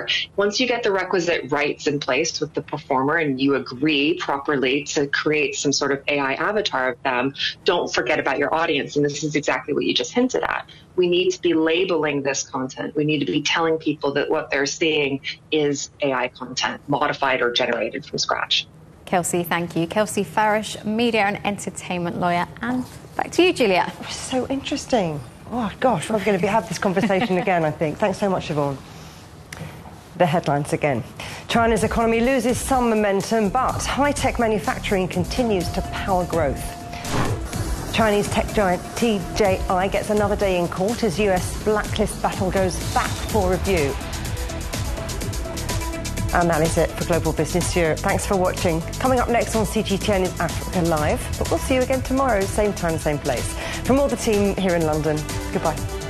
are. Once you get the requisite rights in place with the performer and you agree properly to create some sort of AI avatar of them, don't forget about your audience. And this is exactly what you just hinted at. We need to be labeling this content. We need to be telling people that what they're seeing is AI content, modified or generated from scratch. Kelsey, thank you. Kelsey Farish, media and entertainment lawyer. And back to you, Julia. So interesting. Oh, gosh, we're going to have this conversation again, I think. Thanks so much, Siobhan. The headlines again. China's economy loses some momentum, but high-tech manufacturing continues to power growth. Chinese tech giant TJI gets another day in court as US blacklist battle goes back for review. And that is it for Global Business Europe. Thanks for watching. Coming up next on CGTN is Africa Live, but we'll see you again tomorrow, same time, same place. From all the team here in London, goodbye.